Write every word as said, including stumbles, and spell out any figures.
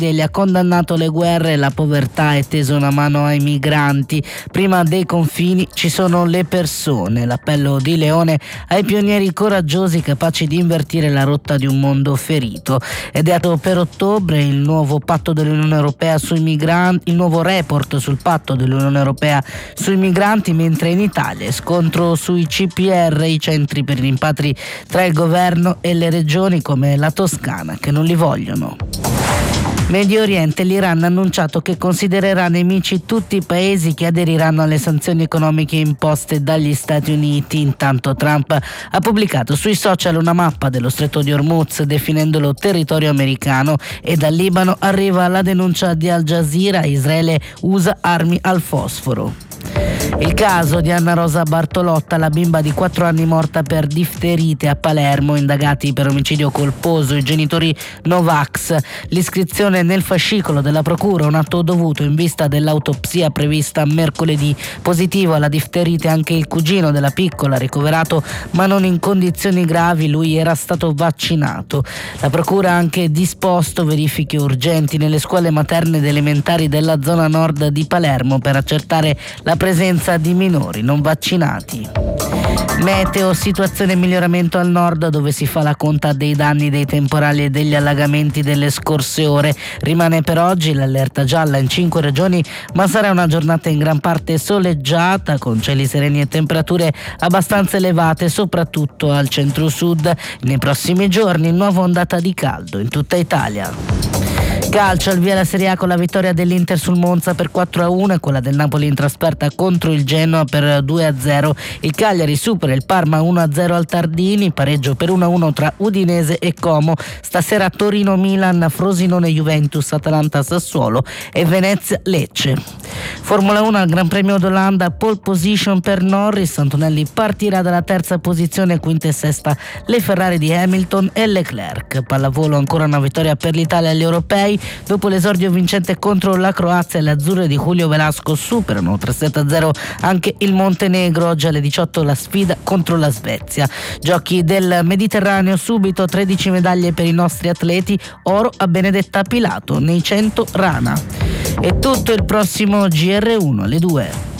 Egli ha condannato le guerre e la povertà e teso una mano ai migranti. Prima dei confini ci sono le persone. L'appello di Leone ai pionieri coraggiosi capaci di invertire la rotta di un mondo ferito. Ed è dato per ottobre il nuovo patto dell'Unione Europea sui migranti, il nuovo report sul patto dell'Unione Europea sui migranti, mentre in Italia scontro sui C P R, i centri per i rimpatri, tra il governo e le regioni come la Toscana che non li vogliono. Medio Oriente, l'Iran ha annunciato che considererà nemici tutti i paesi che aderiranno alle sanzioni economiche imposte dagli Stati Uniti. Intanto Trump ha pubblicato sui social una mappa dello stretto di Hormuz definendolo territorio americano, e dal Libano arriva la denuncia di Al Jazeera: Israele usa armi al fosforo. Il caso di Anna Rosa Bartolotta, la bimba di quattro anni morta per difterite a Palermo, indagati per omicidio colposo i genitori Novax. L'iscrizione nel fascicolo della procura, un atto dovuto in vista dell'autopsia prevista mercoledì. Positivo alla difterite anche il cugino della piccola, ricoverato ma non in condizioni gravi, lui era stato vaccinato. La procura ha anche disposto verifiche urgenti nelle scuole materne ed elementari della zona nord di Palermo per accertare la presenza di minori non vaccinati. Meteo, situazione miglioramento al nord, dove si fa la conta dei danni dei temporali e degli allagamenti delle scorse ore. Rimane per oggi l'allerta gialla in cinque regioni, ma sarà una giornata in gran parte soleggiata, con cieli sereni e temperature abbastanza elevate, soprattutto al centro-sud. Nei prossimi giorni nuova ondata di caldo in tutta Italia. Calcio, al via la Serie A con la vittoria dell'Inter sul Monza per quattro a uno e quella del Napoli in trasferta contro il Genoa per due a zero. Il Cagliari supera il Parma uno a zero al Tardini, pareggio per uno a uno tra Udinese e Como. Stasera Torino-Milan, Frosinone-Juventus, Atalanta-Sassuolo e Venezia-Lecce. Formula uno al Gran Premio d'Olanda, pole position per Norris. Antonelli partirà dalla terza posizione, quinta e sesta le Ferrari di Hamilton e Leclerc. Pallavolo, ancora una vittoria per l'Italia agli europei. Dopo l'esordio vincente contro la Croazia, le azzurre di Julio Velasco superano tre sette a zero anche il Montenegro. Oggi alle diciotto la sfida contro la Svezia. Giochi del Mediterraneo, subito tredici medaglie per i nostri atleti, oro a Benedetta Pilato nei cento rana. È tutto, il prossimo G R uno alle due.